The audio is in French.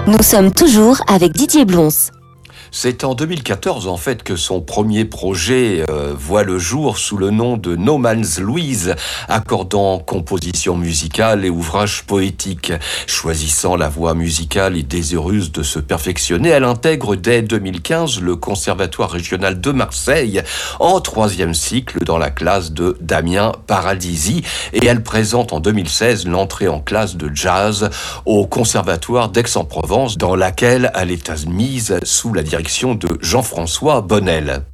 Nous sommes toujours avec Didier Blons. C'est en 2014 en fait que son premier projet voit le jour sous le nom de No Man's Louise, accordant composition musicale et ouvrages poétiques. Choisissant la voie musicale et désireuse de se perfectionner, elle intègre dès 2015 le Conservatoire régional de Marseille en 3e cycle dans la classe de Damien Paradisi, et elle présente en 2016 l'entrée en classe de jazz au Conservatoire d'Aix-en-Provence, dans laquelle elle est admise sous la direction de Jean-François Bonnel.